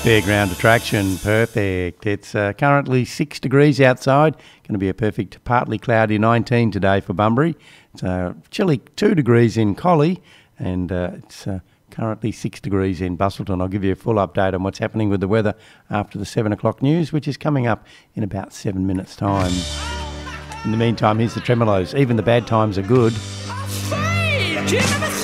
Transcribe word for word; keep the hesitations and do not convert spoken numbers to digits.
Fairground attraction, perfect. It's uh, currently six degrees outside. Going to be a perfect partly cloudy nineteen today for Bunbury. It's uh, chilly two degrees in Collie, and uh, it's uh, currently six degrees in Busselton. I'll give you a full update on what's happening with the weather after the seven o'clock news, which is coming up in about seven minutes' time. In the meantime, here's the Tremolos. Even the bad times are good.